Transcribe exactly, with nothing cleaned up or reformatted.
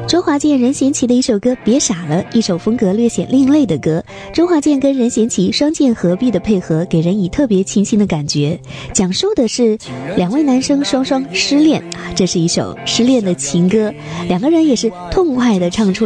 周华健、任贤齐的一首歌《别傻了》，一首风格略显另类的歌。周华健跟任贤齐双剑合璧的配合，给人以特别清新的感觉。讲述的是两位男生双双失恋啊，这是一首失恋的情歌，两个人也是痛快的唱出